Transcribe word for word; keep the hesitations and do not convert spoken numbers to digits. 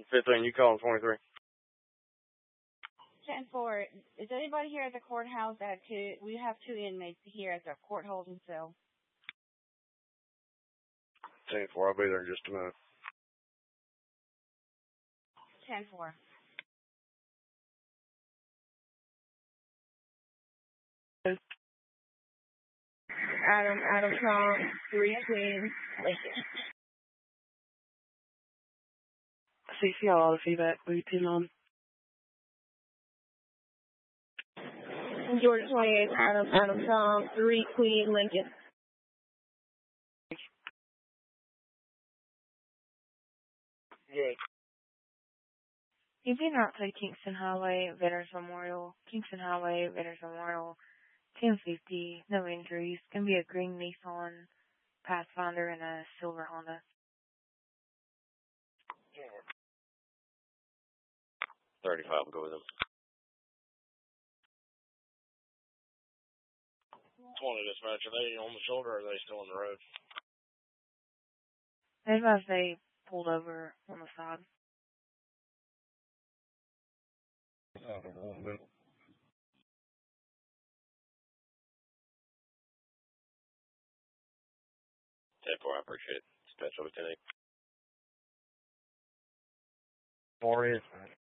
fifteen, you call him twenty-three. ten four, is anybody here at the courthouse at two? We have two inmates here at the court holding cell. ten four, I'll be there in just a minute. ten four. Adam, Adam Tom, three Queen, Lincoln. C C, all the feedback, routine on. Georgia twenty-eight, Adam, Adam Tom, three Queen, Lincoln. Good. You do not say Kingston Highway, Veterans Memorial, Kingston Highway, Veterans Memorial, ten fifty, no injuries. Going to be a green Nissan Pathfinder and a silver Honda. thirty-five will go with him. twenty dispatch, are they on the shoulder or are they still on the road? Maybe as they pulled over on the side. ten four, I appreciate it. Dispatch over ten eight. four is.